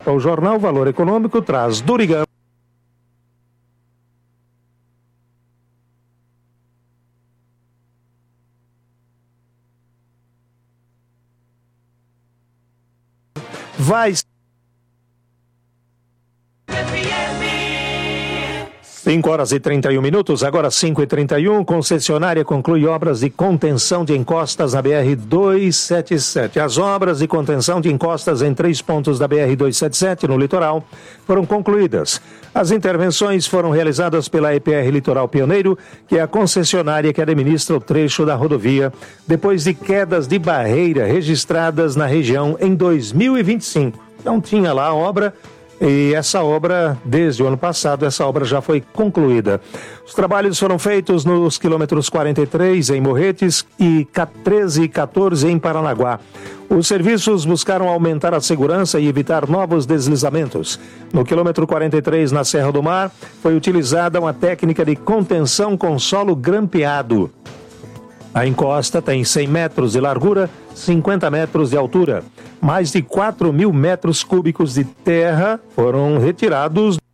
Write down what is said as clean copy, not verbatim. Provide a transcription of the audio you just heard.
destaca o jornal Valor Econômico, traz Durigan. Vai 5h31, agora 5h31, concessionária conclui obras de contenção de encostas na BR-277. As obras de contenção de encostas em 3 pontos da BR-277 no litoral foram concluídas. As intervenções foram realizadas pela EPR Litoral Pioneiro, que é a concessionária que administra o trecho da rodovia, depois de quedas de barreira registradas na região em 2025. Não tinha lá a obra. E essa obra, desde o ano passado, essa obra já foi concluída. Os trabalhos foram feitos nos quilômetros 43 em Morretes e 13 e 14 em Paranaguá. Os serviços buscaram aumentar a segurança e evitar novos deslizamentos. No quilômetro 43, na Serra do Mar, foi utilizada uma técnica de contenção com solo grampeado. A encosta tem 100 metros de largura, 50 metros de altura. Mais de 4.000 metros cúbicos de terra foram retirados